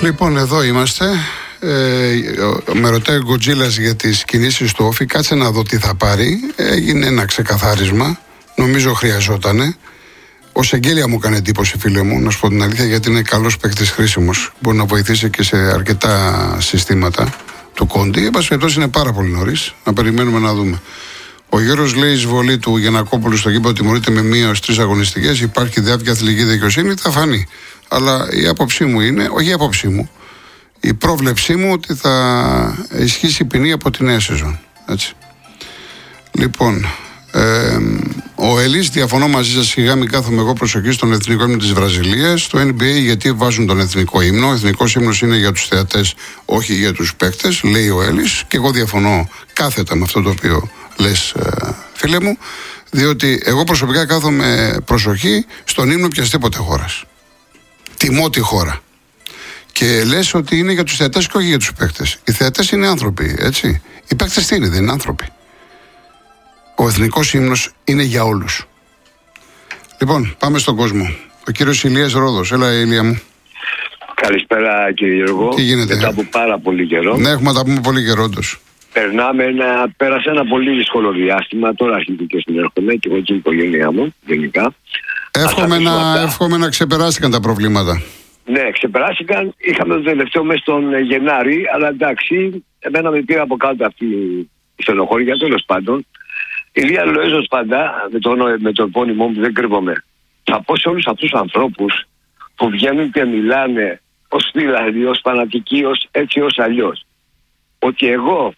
Λοιπόν, εδώ είμαστε. Με ρωτάει ο Γκοτζίλας για τις κινήσεις του Όφη. Κάτσε να δω τι θα πάρει. Έγινε ένα ξεκαθάρισμα. Νομίζω χρειαζότανε. Ο Σεγγέλια μου έκανε εντύπωση, φίλε μου, να σου πω την αλήθεια, γιατί είναι καλός παίκτης, χρήσιμος. Μπορεί να βοηθήσει και σε αρκετά συστήματα του Κόντι. Εν πάση περιπτώσει, είναι πάρα πολύ νωρίς. Να περιμένουμε να δούμε. Ο Γιώργος λέει: εισβολή του Γιαννακόπουλου στο γήπεδο τιμωρείται με 1-3 αγωνιστικές. Υπάρχει διάρκεια αθλητική δικαιοσύνη. Θα φανεί. Αλλά η άποψή μου είναι, όχι η άποψή μου, η πρόβλεψή μου ότι θα ισχύσει η ποινή από τη νέα σεζόν. Έτσι. Λοιπόν, ο Έλλης, διαφωνώ μαζί σας, σιγά μην κάθομαι εγώ προσοχή στον εθνικό ύμνο της Βραζιλίας. Στο NBA, γιατί βάζουν τον εθνικό ύμνο. Ο εθνικός ύμνος είναι για τους θεατές, όχι για τους παίκτες, λέει ο Έλλης. Και εγώ διαφωνώ κάθετα με αυτό το οποίο λες, φίλε μου, διότι εγώ προσωπικά κάθομαι προσοχή στον ύμνο οποιασδήποτε χώρας. Τιμώ τη χώρα. Και λες ότι είναι για τους θεατές και όχι για τους παίκτες. Οι θεατές είναι άνθρωποι, έτσι. Οι παίκτες τι είναι, δεν είναι άνθρωποι. Ο εθνικός ύμνος είναι για όλους. Λοιπόν, πάμε στον κόσμο. Ο κύριος Ηλίας Ρόδος. Έλα, Ηλία μου. Καλησπέρα, κύριε Γιώργο. Τι γίνεται? Μετά από πάρα πολύ καιρό. Ναι, έχουμε να τα πούμε πολύ καιρό όντως. Πέρασε ένα πολύ δύσκολο διάστημα. Τώρα αρχίζει και συνέρχομαι και εγώ και η οικογένειά μου, γενικά. Εύχομαι να ξεπεράστηκαν τα προβλήματα. Ναι, ξεπεράστηκαν. Είχαμε το τελευταίο μέσα τον Γενάρη, αλλά εντάξει, εμένα με πήρα από κάτω αυτή η στενοχώρια, τέλος πάντων. Ηλία Λοέζος πάντα, με το επώνυμό μου, δεν κρύβομαι. Θα πω σε όλους αυτούς τους ανθρώπους που βγαίνουν και μιλάνε ως φίλοι, ως φανατικοί, ως έτσι, ως αλλιώς, ότι εγώ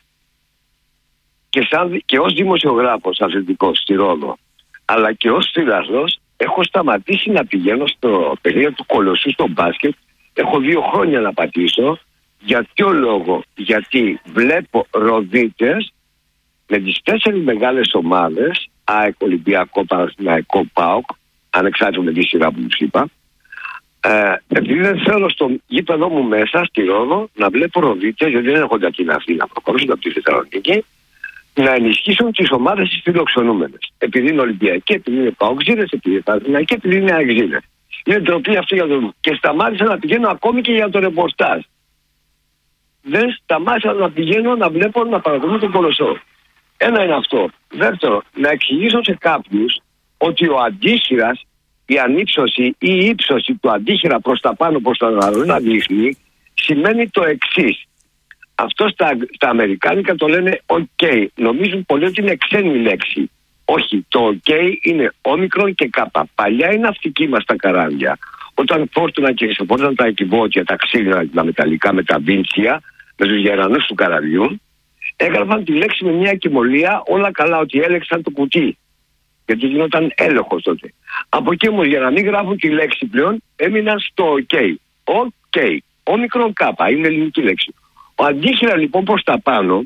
και ως δημοσιογράφος αθλητικός στη Ρόδο, αλλά και ως φίλαθλος, έχω σταματήσει να πηγαίνω στο παιχνίδι του Κολοσσού στο μπάσκετ. Έχω 2 χρόνια να πατήσω. Για ποιο λόγο? Γιατί βλέπω Ροδίτες με τις 4 μεγάλες ομάδες, ΑΕΚ, Ολυμπιακό, Παναθηναϊκό, ΠΑΟΚ, ανεξάρτητα με τη σειρά που τους είπα, επειδή δεν θέλω στο γήπεδο μου μέσα στη Ρόδο να βλέπω Ροδίτες, γιατί δεν έχω ταπειναθεί να προχωρήσουν από τη Θεσσαλονίκη, να ενισχύσουν τις ομάδες τις φιλοξενούμενες. Επειδή είναι Ολυμπιακοί, επειδή είναι ΠΑΟΚζίδες, επειδή είναι Παναθηναϊκοί, επειδή είναι ΑΕΚζίδες. Είναι ντροπή αυτό για το. Και σταμάτησα να πηγαίνω ακόμη και για το ρεπορτάζ. Δεν σταμάτησα να πηγαίνω να βλέπω, να παρακολουθώ τον Κολοσσό. Ένα είναι αυτό. Δεύτερο, να εξηγήσω σε κάποιους ότι ο αντίχειρας, η ανύψωση ή η ύψωση του αντίχειρα προς τα πάνω, προς τα δαρόνα δείχνει, σημαίνει το εξής. Αυτό στα αμερικάνικα το λένε OK. Νομίζουν πολλοί ότι είναι ξένη λέξη. Όχι, το OK είναι όμικρον και κάπα. Παλιά είναι ναυτική μας τα καράβια. Όταν φόρτωναν και ξεφόρτωναν τα εκκιβώτια, τα ξύλινα, τα μεταλλικά με τα βίντσια, με τους γερανούς του καραβιού, έγραφαν τη λέξη με μια κοιμωλία, όλα καλά, ότι έλεξαν το κουτί. Γιατί γινόταν έλεγχος τότε. Από εκεί όμως, για να μην γράφουν τη λέξη πλέον, έμειναν στο OK. OK. Όμικρον κάπα, είναι ελληνική λέξη. Ο αντίχειρα λοιπόν προς τα πάνω,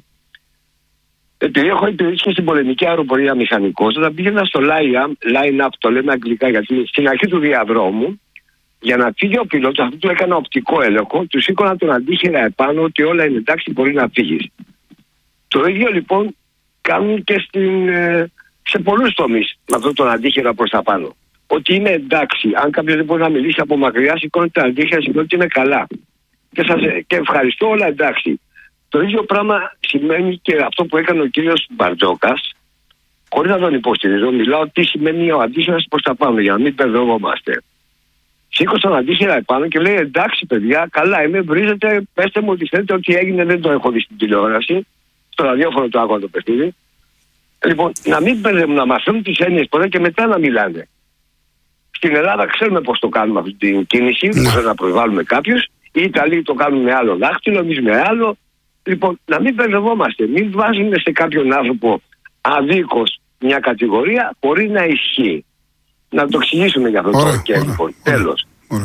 επειδή έχω υπηρετήσει και στην πολεμική αεροπορία μηχανικός, όταν πήγαινα στο line-up, το λέμε αγγλικά, γιατί στην αρχή του διαδρόμου, για να φύγει ο πιλότος, αυτό του έκανα οπτικό έλεγχο, του σήκωνα τον αντίχειρα επάνω ότι όλα είναι εντάξει, μπορεί να φύγεις. Το ίδιο λοιπόν κάνουν και σε πολλούς τομείς με αυτόν τον αντίχειρα προς τα πάνω. Ότι είναι εντάξει, αν κάποιος δεν μπορεί να μιλήσει από μακριά, σηκώνεται τον αντίχειρα, σημαίνει ότι είναι καλά. Και ευχαριστώ, όλα εντάξει. Το ίδιο πράγμα σημαίνει και αυτό που έκανε ο κύριος Μπαρτζόκας, χωρίς να τον υποστηρίζω, μιλάω τι σημαίνει ο αντίχειρας προς τα πάνω, για να μην μπερδευόμαστε. Σήκωσε τον αντίχειρα επάνω και λέει: εντάξει, παιδιά, καλά είμαι, βρίζετε, πέστε μου ότι θέλετε, ότι έγινε, δεν το έχω δει στην τηλεόραση. Στο ραδιόφωνο το άκουγα το παιχνίδι. Λοιπόν, να μην μπερδεύουν, να μαθαίνουν τις έννοιες πρώτα και μετά να μιλάνε. Στην Ελλάδα ξέρουμε πώς το κάνουμε αυτή την κίνηση, πώς να προσβάλλουμε κάποιους. Οι Ιταλοί το κάνουν με άλλο δάχτυλο, εμείς με άλλο. Λοιπόν, να μην μπερδευόμαστε. Μην βάζουμε σε κάποιον άνθρωπο αδίκως μια κατηγορία χωρίς να ισχύει. Να το εξηγήσουμε για αυτό το και λοιπόν. Τέλος.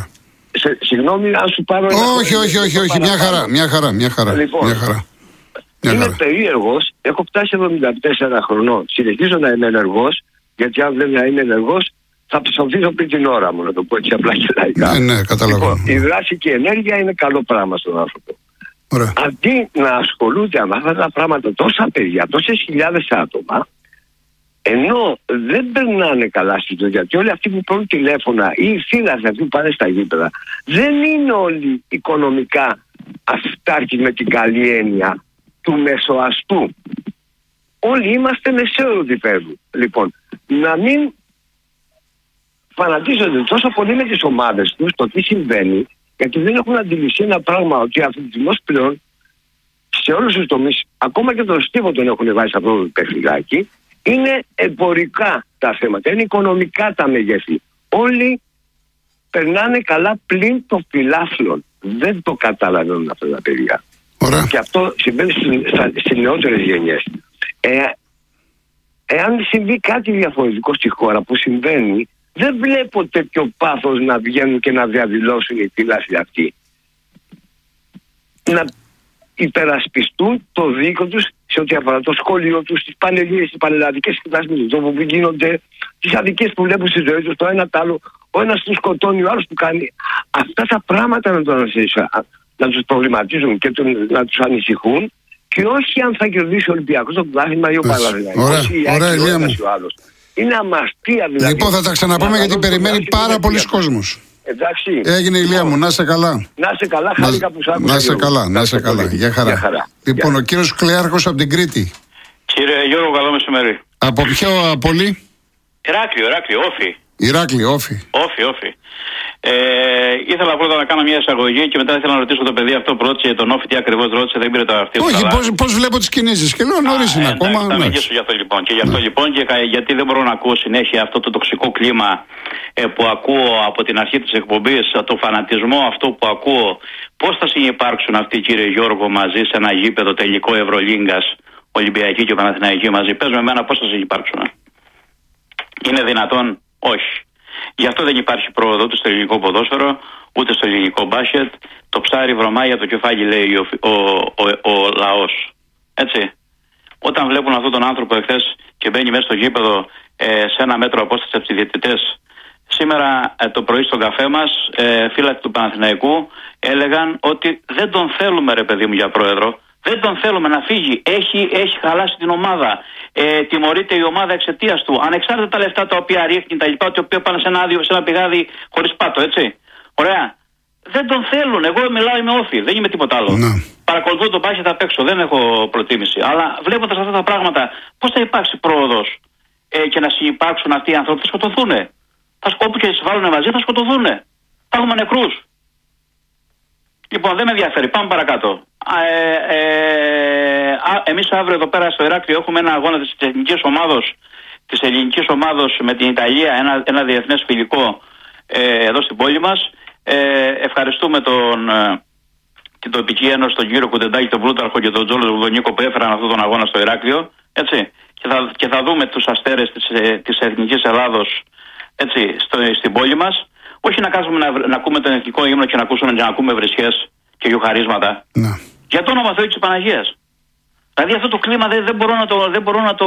Συγγνώμη αν σου πάρω. Όχι. Μια χαρά. Λοιπόν, είμαι περίεργος. Έχω φτάσει 74 χρονών. Συνεχίζω να είμαι ενεργός, γιατί αν δεν είμαι ενεργός, θα ψοφήσω πριν την ώρα μου, να το πω έτσι απλά και λαϊκά. Ναι, καταλαβαίνω. Λοιπόν, η δράση και η ενέργεια είναι καλό πράγμα στον άνθρωπο. Ωραία. Αντί να ασχολούνται με αυτά τα πράγματα τόσα παιδιά, τόσες χιλιάδες άτομα, Ενώ δεν περνάνε καλά στη ζωή, γιατί όλοι αυτοί που παίρνουν τηλέφωνα ή οι φίλαθλοι αυτοί που πάνε στα γήπεδα δεν είναι όλοι οικονομικά αυτάρκοι με την καλή έννοια του μεσοαστού. Όλοι είμαστε μεσαίου επίπεδου. Λοιπόν, να μην φανατίζονται τόσο πολύ με τις ομάδες τους το τι συμβαίνει, γιατί δεν έχουν αντιληφθεί ένα πράγμα, ότι αθλητισμός πλέον σε όλους τους τομείς, ακόμα και τον Στίβο τον έχουν βάλει σε αυτό το παιχνιδάκι, είναι εμπορικά τα θέματα, είναι οικονομικά τα μεγέθη. Όλοι περνάνε καλά πλην των φιλάθλων. Δεν το καταλαβαίνουν αυτά τα παιδιά. Ωραία. Και αυτό συμβαίνει στις νεότερες γενιές. Εάν συμβεί κάτι διαφορετικό στη χώρα που συμβαίνει, δεν βλέπω τέτοιο πάθος να βγαίνουν και να διαδηλώσουν οι φιλάθλοι αυτοί. Να υπερασπιστούν το δίκιο τους σε ό,τι αφορά το σχολείο τους, τις πανελλήνιες, τις πανελλαδικές εκδάσεις του που γίνονται, τις αδικίες που βλέπουν στη ζωή τους, το ένα τ' άλλο, ο ένας τους σκοτώνει, ο άλλος που κάνει. Αυτά τα πράγματα να τους προβληματίζουν και να τους ανησυχούν, και όχι αν θα κερδίσει ο Ολυμπιακός το πρωτάθλημα ή ο Παναθηναϊκός ή ο άλλος. Είναι αμαστία δηλαδή. Λοιπόν, θα τα ξαναπούμε γιατί περιμένει πάρα πολλοί κόσμος. Εντάξει. Έγινε, Ηλία μου, να είσαι καλά. Να είσαι καλά, χάρηκα που σ' άκουσα. Να είσαι καλά, να είσαι καλά. Γεια χαρά. Λοιπόν, ο κύριος Κλέαρχος από την Κρήτη. Κύριε Γιώργο, καλό μεσημέρι. Από ποιο πόλη? Ηράκλειο, Όφη. Ηράκλειο, Όφη. Όφη. Ήθελα πρώτα να κάνω μια εισαγωγή και μετά ήθελα να ρωτήσω το παιδί αυτό που ρώτησε τον Όφη τι ακριβώς ρώτησε, δεν πήρε το αυτή. Όχι, πώς βλέπω τις κινήσεις και λέω νωρίς είναι ακόμα. Θα μιλήσω για αυτό λοιπόν. Και γι' αυτό λοιπόν, και γιατί δεν μπορώ να ακούω συνέχεια αυτό το τοξικό κλίμα που ακούω από την αρχή της εκπομπής, το φανατισμό αυτό που ακούω. Πώς θα συνυπάρξουν αυτοί, κύριε Γιώργο, μαζί σε ένα γήπεδο τελικό Ευρωλίγκας, Ολυμπιακή και Παναθηναϊκή μαζί? Πες με εμένα πώς θα συνυπάρξουν. Είναι δυνατόν? Όχι. Γι' αυτό δεν υπάρχει πρόοδο ούτε στο ελληνικό ποδόσφαιρο, ούτε στο ελληνικό μπάσκετ. Το ψάρι βρωμάει για το κεφάλι, λέει ο λαός. Έτσι. Όταν βλέπουν αυτόν τον άνθρωπο εχθές και μπαίνει μέσα στο γήπεδο σε ένα μέτρο απόσταση από τους διαιτητές. Σήμερα το πρωί στον καφέ μας, φίλοι του Παναθηναϊκού έλεγαν ότι δεν τον θέλουμε, ρε παιδί μου, για πρόεδρο. Δεν τον θέλουμε να φύγει. Έχει χαλάσει την ομάδα. Τιμωρείται η ομάδα εξαιτίας του. Ανεξάρτητα τα λεφτά τα οποία ρίχνει, τα λοιπά, τα οποία πάνε σε ένα πηγάδι χωρίς πάτο, έτσι. Ωραία. Δεν τον θέλουν. Εγώ μιλάω, είμαι Όφη. Δεν είμαι τίποτα άλλο. Ναι. Παρακολουθώ τον μπάσκετ απ' έξω. Δεν έχω προτίμηση. Αλλά βλέποντας αυτά τα πράγματα, πώς θα υπάρξει πρόοδος και να συνυπάρξουν αυτοί οι άνθρωποι? Θα σκοτωθούν. Όπου και τις βάλουν μαζί θα σκοτωθούν. Θα έχουμε νεκρούς. Λοιπόν, δεν με ενδιαφέρει. Πάμε παρακάτω. Εμείς αύριο εδώ πέρα στο Ηράκλειο έχουμε ένα αγώνα της ελληνικής ομάδος με την Ιταλία, ένα διεθνές φιλικό εδώ στην πόλη μας. Ευχαριστούμε την τοπική ένωση, τον κύριο Κουντεντάκη, τον Πλούταρχο και τον Τζόλο Βουδονίκο που έφεραν αυτόν τον αγώνα στο Ηράκλειο. Έτσι. Και θα δούμε τους αστέρες της Εθνικής Ελλάδος, έτσι, στην πόλη μας. Όχι να κάτσουμε να ακούμε τον εθνικό ύμνο και να ακούμε βρισχές και γιουχαρίσματα. Ναι. Για το όνομα Θεού της Παναγίας. Δηλαδή αυτό το κλίμα δεν μπορώ να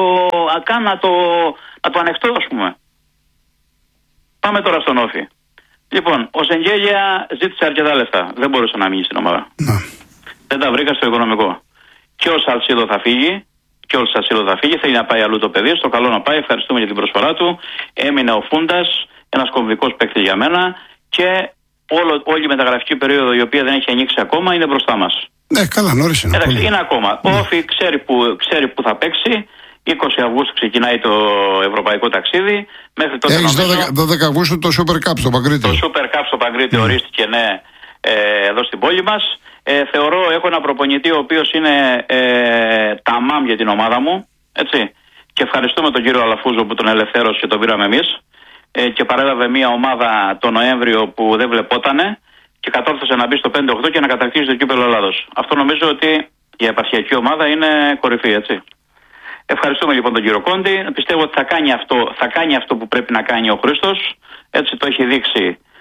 το ανεχτώ, ας πούμε. Πάμε τώρα στον Όφη. Λοιπόν, ο Σεγγέλια ζήτησε αρκετά λεφτά. Δεν μπορούσε να μείνει στην ομάδα. Ναι. Δεν τα βρήκα στο οικονομικό. Και ο Σαλσίδο θα φύγει. Θέλει να πάει αλλού το παιδί. Στο καλό να πάει. Ευχαριστούμε για την προσφορά του. Έμεινε ο Φούντας, ένας κομβικός παίκτης για μένα. Και όλη η μεταγραφική περίοδο, η οποία δεν έχει ανοίξει ακόμα, είναι μπροστά μας. Ναι, καλά, νωρίς είναι. Εντάξει, είναι ακόμα. Ο Όφη ξέρει που θα παίξει. 20 Αυγούστου ξεκινάει το ευρωπαϊκό ταξίδι. Μέχρι τότε. Έχεις 12 Αυγούστου το Super Cup στο Παγκρίτη. Το Super Cup στο Παγκρίτη ορίστηκε, ναι, εδώ στην πόλη μας. Θεωρώ, έχω ένα προπονητή ο οποίος είναι ταμάμ για την ομάδα μου. Έτσι. Και ευχαριστούμε τον κύριο Αλαφούζο που τον ελευθέρωσε και τον πήραμε εμείς. Και παρέλαβε μια ομάδα το Νοέμβριο που δεν βλεπότανε και κατόρθωσε να μπει στο 5-8 και να κατακτήσει το κύπελλο Ελλάδος. Αυτό νομίζω ότι η επαρχιακή ομάδα είναι κορυφή, έτσι. Ευχαριστούμε λοιπόν τον κύριο Κόντι. Πιστεύω ότι θα κάνει αυτό που πρέπει να κάνει ο Χρήστος. Έτσι το έχει δείξει